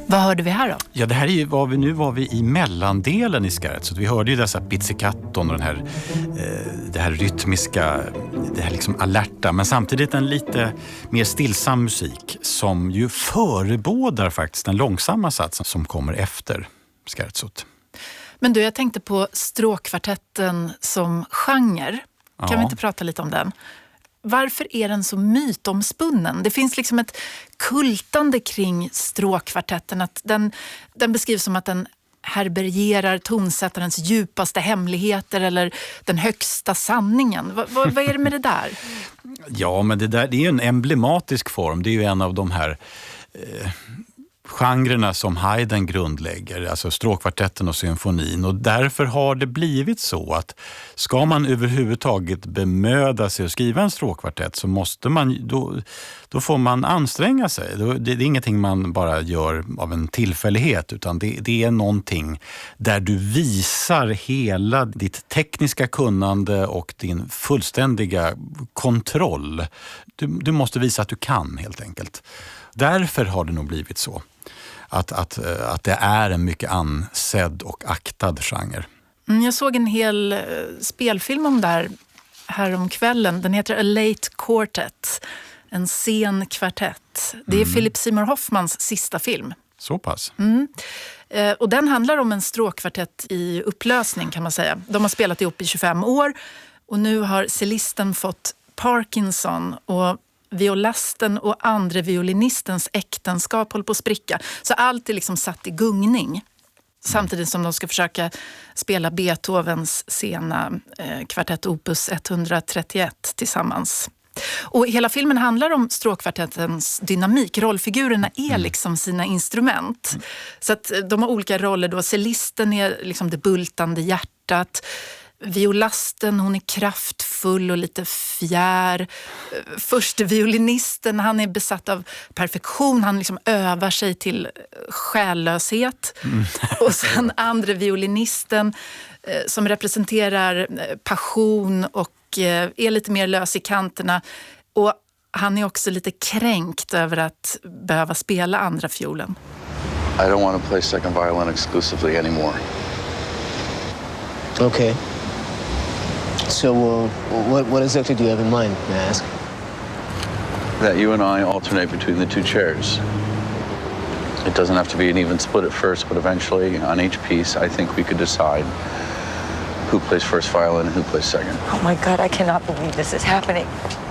Vad hörde vi här då? Ja, det här är ju, nu var vi i mellandelen i Scherzo. Vi hörde ju dessa pizzicatton och det här rytmiska, det här liksom alerta, men samtidigt en lite mer stillsam musik som ju förebådar faktiskt den långsamma satsen som kommer efter Scherzot. Men du, jag tänkte på stråkkvartetten som genre. Kan vi inte prata lite om den? Varför är den så mytomspunnen? Det finns liksom ett kultande kring stråkkvartetten. Att den beskrivs som att den herbergerar tonsättarens djupaste hemligheter eller den högsta sanningen. Vad är det med det där? Ja, men det är ju en emblematisk form. Det är ju en av de här genrerna som Haydn grundlägger, alltså stråkkvartetten och symfonin, och därför har det blivit så att ska man överhuvudtaget bemöda sig att skriva en stråkkvartett så måste man, då får man anstränga sig. Det är ingenting man bara gör av en tillfällighet, utan det är någonting där du visar hela ditt tekniska kunnande och din fullständiga kontroll. Du måste visa att du kan, helt enkelt. Därför har det nog blivit så. Att det är en mycket ansedd och aktad genre. Jag såg en hel spelfilm om det här om kvällen. Den heter A Late Quartet. En sen kvartett. Det är Philip Seymour Hoffmans sista film. Så pass. Och den handlar om en stråkkvartett i upplösning, kan man säga. De har spelat ihop i 25 år. Och nu har cellisten fått Parkinson och violasten och andre violinistens äktenskap håller på att spricka. Så allt är liksom satt i gungning. Samtidigt som de ska försöka spela Beethovens sena kvartett opus 131 tillsammans. Och hela filmen handlar om stråkkvartettens dynamik. Rollfigurerna är liksom sina instrument. Så att de har olika roller då. Cellisten är liksom det bultande hjärtat. Violasten, hon är kraftfull och lite fjär. Förste violinisten, han är besatt av perfektion. Han liksom övar sig till själlöshet. Och sen andra violinisten som representerar passion och är lite mer lös i kanterna. Och han är också lite kränkt över att behöva spela andra fiolen. I don't want to play second violin exclusively anymore. Okay. So, what exactly do you have in mind, may I ask? That you and I alternate between the two chairs. It doesn't have to be an even split at first, but eventually, on each piece, I think we could decide who plays first violin and who plays second. Oh my God, I cannot believe this is happening.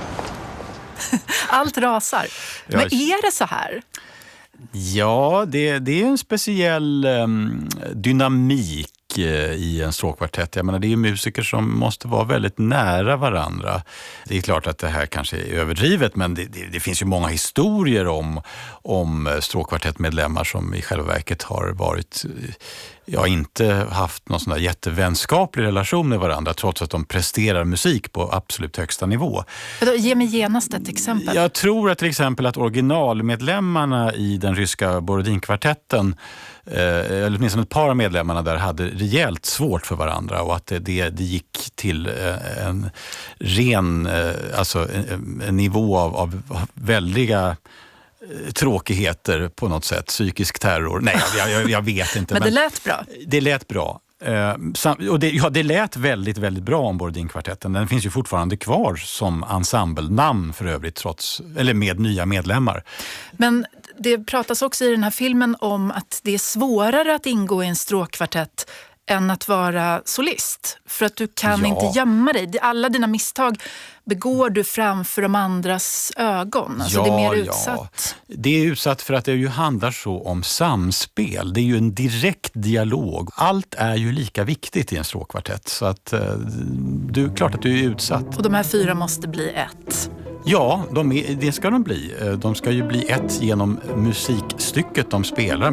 Allt rasar. Men är det så här? Ja, det är en speciell dynamik i en stråkkvartett. Jag menar, det är musiker som måste vara väldigt nära varandra. Det är klart att det här kanske är överdrivet, men det finns ju många historier om stråkkvartettmedlemmar som i själva verket har varit, inte haft någon sån där jättevänskaplig relation med varandra, trots att de presterar musik på absolut högsta nivå. Ge mig genast ett exempel. Jag tror att till exempel att originalmedlemmarna i den ryska Borodin-kvartetten, eller åtminstone ett par av medlemmarna där, hade rejält svårt för varandra, och att det gick till en ren, alltså en nivå av väldiga tråkigheter på något sätt, psykisk terror. Nej, jag vet inte. Men det lät bra. Det lät bra. Och det lät väldigt, väldigt bra om Borodin-kvartetten. Den finns ju fortfarande kvar som ensemblenamn för övrigt, med nya medlemmar. Men det pratas också i den här filmen om att det är svårare att ingå i en stråkkvartett än att vara solist. För att du kan inte gömma dig. Alla dina misstag begår du framför de andras ögon. Alltså det är mer utsatt. Det är utsatt för att det ju handlar så om samspel. Det är ju en direkt dialog. Allt är ju lika viktigt i en stråkkvartett. Så att det är klart att du är utsatt. Och de här 4 måste bli ett. Ja, det ska de bli. De ska ju bli ett genom musikstycket de spelar.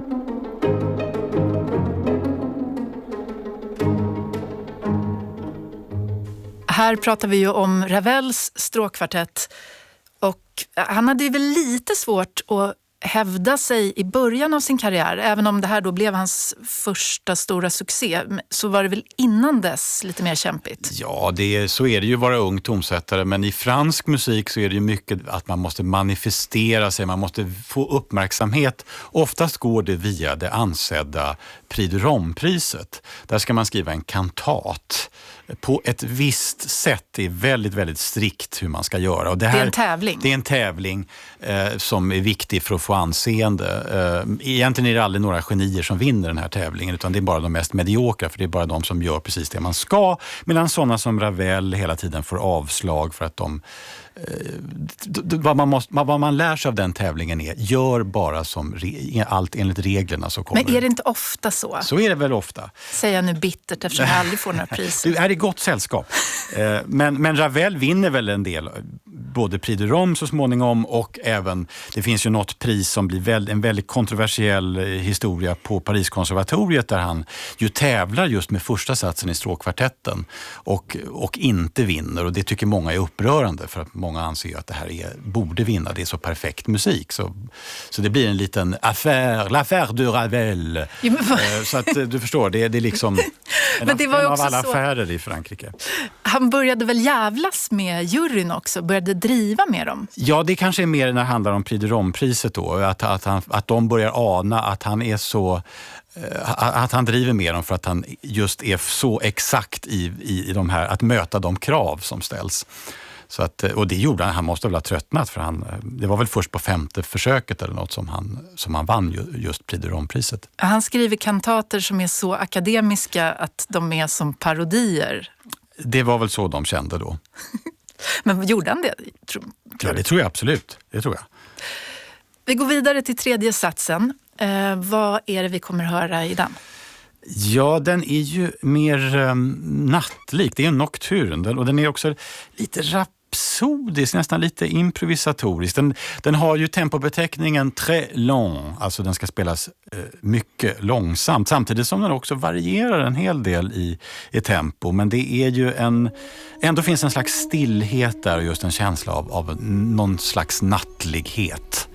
Här pratar vi ju om Ravels stråkkvartett, och han hade ju väl lite svårt att hävda sig i början av sin karriär. Även om det här då blev hans första stora succé, så var det väl innan dess lite mer kämpigt? Ja, så är det ju att vara ung tonsättare, men i fransk musik så är det ju mycket att man måste manifestera sig, man måste få uppmärksamhet. Oftast går det via det ansedda Prix de Rome-priset. Där ska man skriva en kantat på ett visst sätt. Det är väldigt, väldigt strikt hur man ska göra. Och det är en tävling. Det är en tävling som är viktig för att få anseende. Egentligen är det aldrig några genier som vinner den här tävlingen, utan det är bara de mest mediokra, för det är bara de som gör precis det man ska. Medan sådana som Ravel hela tiden får avslag för att vad man lär sig av den tävlingen är, gör bara som allt enligt reglerna så kommer. Men är det inte ofta så? Så är det väl ofta. Säger jag nu bittert eftersom jag aldrig får några priser. Du är i gott sällskap. Men Ravel vinner väl en del, både Prix de Rome så småningom, och även, det finns ju något pris som blir en väldigt kontroversiell historia på Pariskonservatoriet, där han ju tävlar just med första satsen i stråkkvartetten och inte vinner, och det tycker många är upprörande, för att många anser att det här borde vinna, det är så perfekt musik. Så det blir en liten l'affaire de Ravel. Så att du förstår, det är liksom men det var en ju av också alla affärer i Frankrike. Han började väl jävlas med juryn också, började driva med dem? Ja, det kanske är mer när det handlar om Prix de Rome-priset då, att de börjar ana att han är så, att han driver med dem för att han just är så exakt i de här, att möta de krav som ställs. Så att, och det gjorde han måste väl ha tröttnat, för det var väl först på 5:e försöket eller något som han vann just Prix de Rome-priset. Han skriver kantater som är så akademiska att de är som parodier. Det var väl så de kände då. Men gjorde han det? Ja, det tror jag absolut. Det tror jag. Vi går vidare till tredje satsen. Vad är det vi kommer höra i den? Ja, den är ju mer nattlik. Det är en nocturn, och den är också lite rapsodisk, nästan lite improvisatorisk. Den har ju tempobeteckningen très long, alltså den ska spelas mycket långsamt, samtidigt som den också varierar en hel del i tempo. Men det är ju ändå finns en slags stillhet där, och just en känsla av någon slags nattlighet.